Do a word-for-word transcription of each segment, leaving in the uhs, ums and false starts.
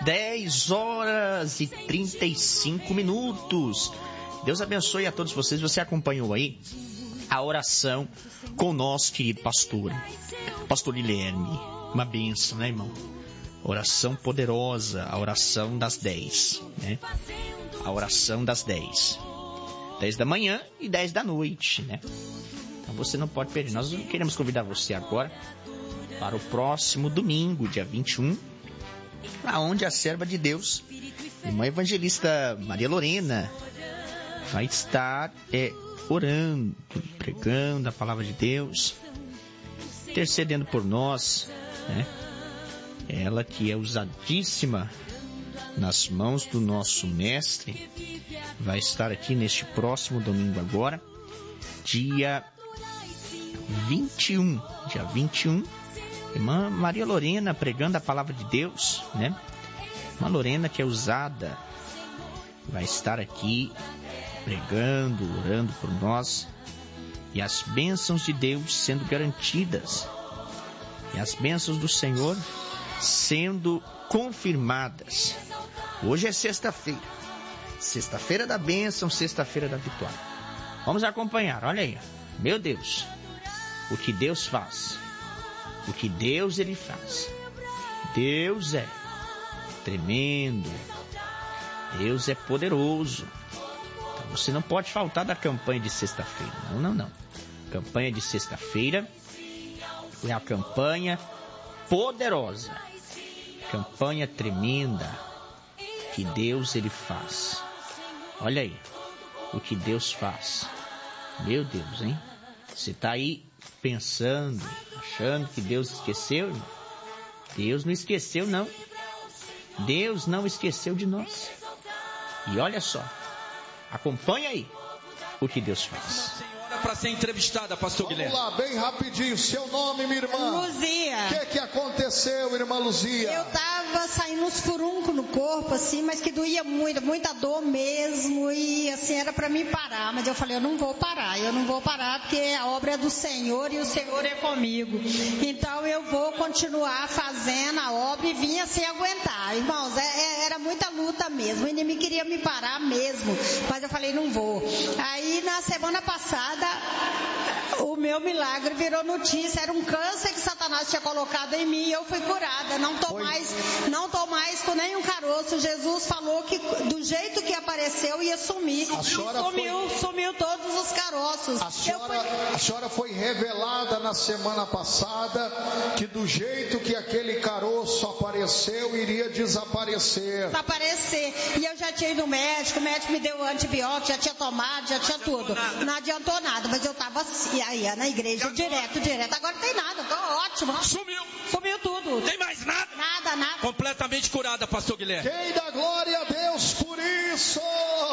dez horas e trinta e cinco minutos. Deus abençoe a todos vocês. Você acompanhou aí a oração com o nosso querido pastor, pastor Guilherme. Uma bênção, né, irmão? Oração poderosa, a oração das dez, né? A oração das dez. dez da manhã e dez da noite, né? Então você não pode perder. Nós queremos convidar você agora para o próximo domingo, dia vinte e um, aonde a serva de Deus, irmã evangelista Maria Lorena, vai estar é, orando, pregando a palavra de Deus, intercedendo por nós, né? Ela que é usadíssima nas mãos do nosso mestre, vai estar aqui neste próximo domingo agora, dia vinte e um, dia vinte e um, irmã Maria Lorena pregando a palavra de Deus, né? Irmã Lorena que é usada, vai estar aqui pregando, orando por nós, e as bênçãos de Deus sendo garantidas, e as bênçãos do Senhor sendo confirmadas. Hoje é sexta-feira, sexta-feira da bênção, sexta-feira da vitória. Vamos acompanhar, olha aí, meu Deus, o que Deus faz, o que Deus ele faz. Deus é tremendo, Deus é poderoso. Então você não pode faltar da campanha de sexta-feira, não, não, não. Campanha de sexta-feira é a campanha poderosa, campanha tremenda que Deus ele faz. Olha aí o que Deus faz. Meu Deus, hein? Você está aí pensando, achando que Deus esqueceu, irmão? Deus não esqueceu, não. Deus não esqueceu de nós. E olha só, acompanha aí o que Deus faz. Para ser entrevistada, pastor Vamos Guilherme. Vamos lá, bem rapidinho, seu nome, minha irmã? Luzia. O que que aconteceu, irmã Luzia? Eu tava saindo uns furuncos no corpo, assim, mas que doía muito, muita dor mesmo, e assim, era para mim parar, mas eu falei, eu não vou parar, eu não vou parar, porque a obra é do Senhor e o Senhor é comigo. Então eu vou continuar fazendo a obra e vinha sem aguentar. Irmãos, é, é, era muita luta mesmo, o inimigo queria me parar mesmo, mas eu falei, não vou. Aí na semana passada, o meu milagre virou notícia, era um câncer que Satanás tinha colocado em mim e eu fui curada, não tô Foi. mais, não tô mais com nenhum caroço. Jesus falou que do jeito que apareceu ia sumir, A senhora sumiu, foi- sumiu todos os caroços. A Eu senhora, fui- a senhora foi revelada na semana passada que do jeito que aquele caroço apareceu, iria desaparecer. Pra aparecer, e eu já tinha ido no médico, o médico me deu antibiótico, já tinha tomado, já tinha tudo, não adiantou nada, mas eu tava assim, aí na igreja, direto, direto, agora não tem nada, tô ótimo, Sumiu. sumiu tudo, Tem mais nada? nada, nada. Completamente curada, pastor Guilherme. Quem dá glória a Deus por isso?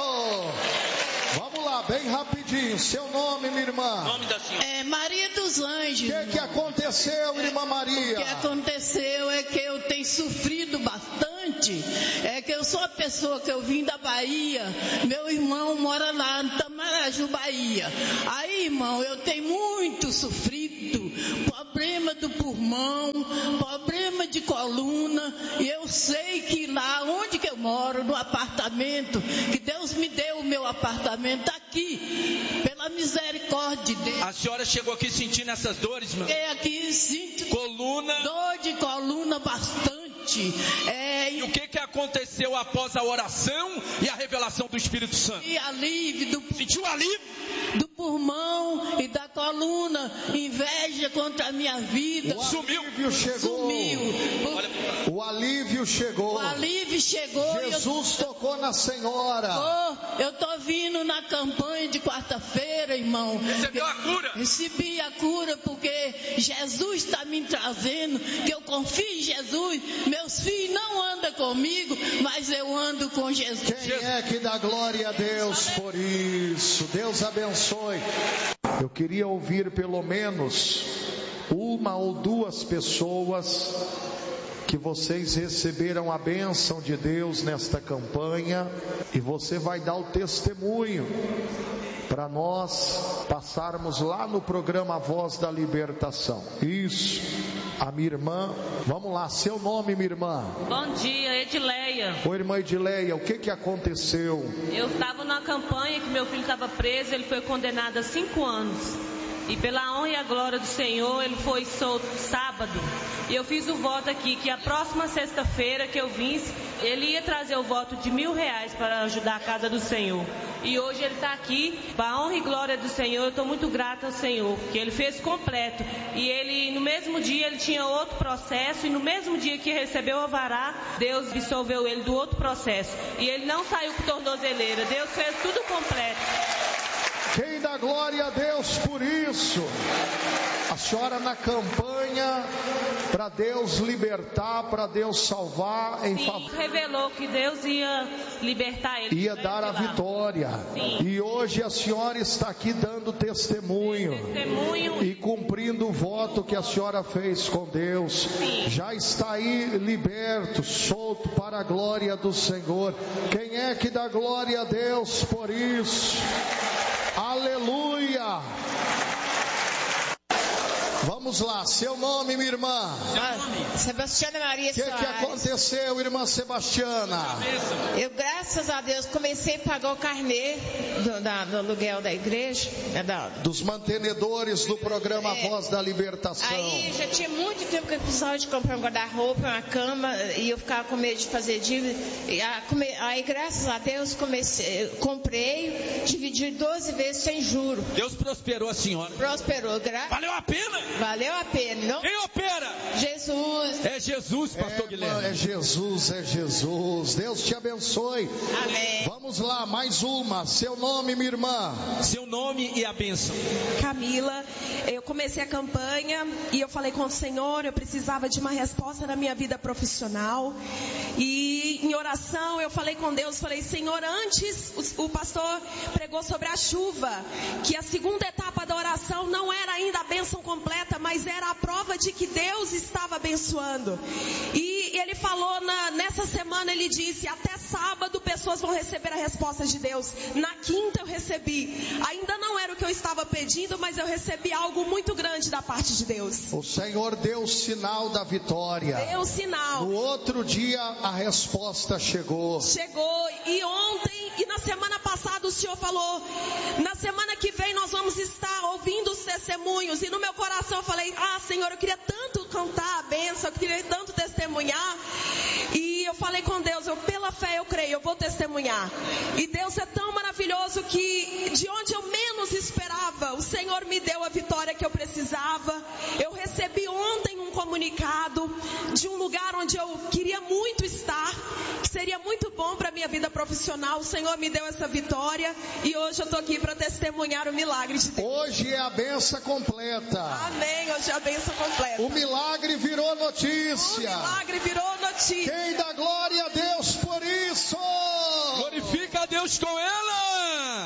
Vamos lá, bem rapidinho, seu nome, minha irmã? Nome da senhora. É Maria dos O Anjos. que que aconteceu, irmã O que Maria? aconteceu é que eu tenho sofrido bastante. É que eu sou a pessoa que eu vim da Bahia. Meu irmão mora lá em Tamaraju, Bahia. Aí, irmão, eu tenho muito sofrido. Problema do pulmão, problema de coluna. E eu sei que lá onde que eu moro, no apartamento, que Deus me deu o meu apartamento aqui, pela misericórdia de Deus. A senhora chegou aqui sentindo essas dores, meu? Fiquei aqui, sinto Coluna. dor de coluna bastante. É, E o que que aconteceu após a oração e a revelação do Espírito Santo? e alívio do, Sentiu alívio? do pulmão e da coluna, inveja contra a minha vida. O Sumiu. alívio chegou. Sumiu. O, O alívio chegou. o alívio chegou. e Jesus tocou na senhora. Eu, eu tô vindo na campanha de quarta-feira, irmão. Recebeu a cura. Recebi a cura porque Jesus está me trazendo, que eu confio em Jesus. Meus filhos não andam comigo, mas eu ando com Jesus. Quem é que dá glória a Deus por isso? Deus abençoe. Eu queria ouvir pelo menos uma ou duas pessoas que vocês receberam a bênção de Deus nesta campanha, e você vai dar o testemunho para nós passarmos lá no programa Voz da Libertação. Isso. a minha irmã. Vamos lá, seu nome, minha irmã? Bom dia, Edileia. Oi, irmã Edileia, o que que aconteceu? Eu estava numa campanha que meu filho estava preso, ele foi condenado a cinco anos. E pela honra e a glória do Senhor, ele foi solto sábado. E eu fiz o voto aqui, que a próxima sexta-feira que eu vim, ele ia trazer o voto de mil reais para ajudar a casa do Senhor. E hoje ele está aqui, para a honra e glória do Senhor, eu estou muito grata ao Senhor, porque ele fez completo. E ele, no mesmo dia, ele tinha outro processo, e no mesmo dia que recebeu o alvará, Deus absolveu ele do outro processo. E ele não saiu com tornozeleira, Deus fez tudo completo. Quem dá glória a Deus por isso? A senhora na campanha para Deus libertar, para Deus salvar em favor. Revelou que Deus ia libertar ele. Ia dar a vitória. Sim. E hoje a senhora está aqui dando testemunho. Testemunho. E cumprindo o voto que a senhora fez com Deus. Sim. Já está aí liberto, solto para a glória do Senhor. Quem é que dá glória a Deus por isso? Aleluia! Vamos lá, seu nome, minha irmã? Ah, Sebastiana Maria O que, Soares. que aconteceu, irmã Sebastiana? Eu, graças a Deus, comecei a pagar o carnê do, da, do aluguel da igreja. É da, Dos mantenedores do programa É. Voz da Libertação. Aí já tinha muito tempo que eu precisava de comprar um guarda-roupa, uma cama, e eu ficava com medo de fazer dívida. E a- come- Aí, graças a Deus, comecei, eu comprei, dividi doze vezes sem juro. Deus prosperou a senhora. Prosperou, gra... Valeu a pena? valeu a pena. Não? Quem opera? Jesus. É Jesus, pastor É, Guilherme. é Jesus, é Jesus. Deus te abençoe. Amém. Vamos lá, mais uma. Seu nome, minha irmã? Seu nome e a bênção. Camila, eu comecei a campanha e eu falei com o Senhor, eu precisava de uma resposta na minha vida profissional. E em oração eu falei com Deus, falei, Senhor, antes o, o pastor pregou sobre a chuva, que a segunda etapa da oração não era ainda a bênção completa, mas era a prova de que Deus estava abençoando. E ele falou na, nessa semana, ele disse, até sábado pessoas vão receber a resposta de Deus. Na quinta eu recebi. Ainda não era o que eu estava pedindo, mas eu recebi algo muito grande da parte de Deus. O Senhor deu o sinal da vitória. Deu sinal. No outro dia a resposta chegou. Chegou. E ontem e na semana passada o Senhor falou, na semana que vem nós vamos estar ouvindo os testemunhos. E no meu coração eu falei, ah Senhor, eu queria tanto cantar a bênção, eu queria tanto testemunhar. E eu falei com Deus, eu, pela fé eu creio, eu vou testemunhar. E Deus é tão maravilhoso que de onde eu menos esperava, o Senhor me deu a vitória que eu precisava. Eu recebi ontem um comunicado de um lugar onde eu queria muito estar, que seria muito bom para a minha vida profissional. O Senhor me deu essa vitória e hoje eu estou aqui para testemunhar o milagre de Deus. Hoje é a benção completa. Amém, hoje é a bênção completa. O milagre virou O notícia. milagre virou notícia. Quem dá glória a Deus por isso? Glorifica a Deus com ela.